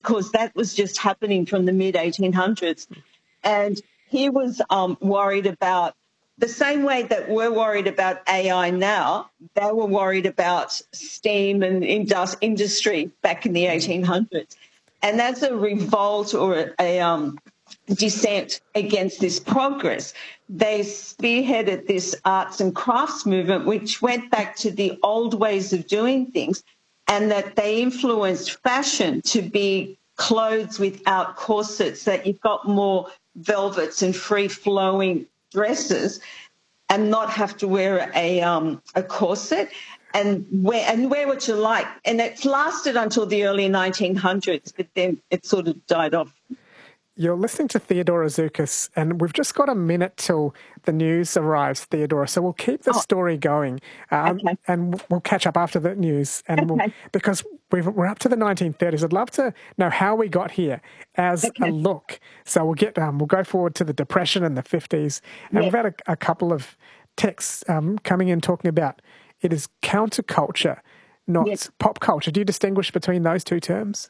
because that was just happening from the mid-1800s. And he was worried about the same way that we're worried about AI now, they were worried about steam and industry back in the 1800s. And as a revolt or a dissent against this progress, they spearheaded this arts and crafts movement, which went back to the old ways of doing things, and that they influenced fashion to be clothes without corsets, that you've got more velvets and free-flowing dresses and not have to wear a corset and wear what you like. And it's lasted until the early 1900s, but then it sort of died off. You're listening to Theodora Zoukis, and we've just got a minute till the news arrives, Theodora, so we'll keep the story going, Okay. and we'll catch up after the news, and Okay. because we're up to the 1930s. I'd love to know how we got here as a look. So we'll go forward to the Depression and the 50s, and we've had a couple of texts coming in talking about it is counterculture, not pop culture. Do you distinguish between those two terms?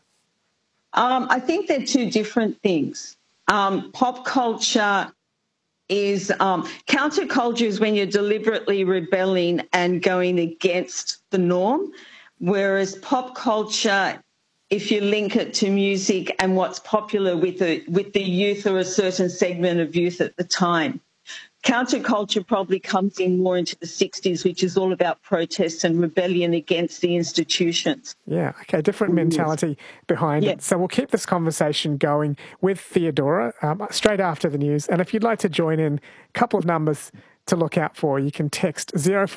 I think they're two different things. Pop culture is counterculture is when you're deliberately rebelling and going against the norm, whereas pop culture, if you link it to music and what's popular with the youth or a certain segment of youth at the time. Counterculture probably comes in more into the 60s, which is all about protests and rebellion against the institutions. Yeah, okay, different mentality behind it. So we'll keep this conversation going with Theodora straight after the news. And if you'd like to join in, a couple of numbers to look out for. You can text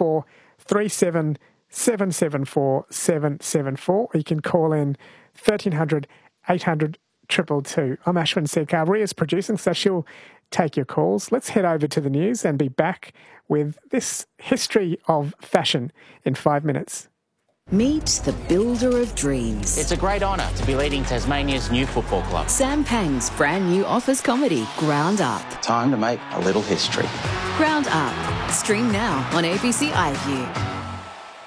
0437 774 774, or you can call in 1300 800 222. I'm Ashwin Sedkar. Ria's producing, so she'll take your calls. Let's head over to the news and be back with this history of fashion in 5 minutes. Meet the builder of dreams. It's a great honour to be leading Tasmania's new football club. Sam Pang's brand new office comedy, Ground Up. Time to make a little history. Ground Up. Stream now on ABC iView.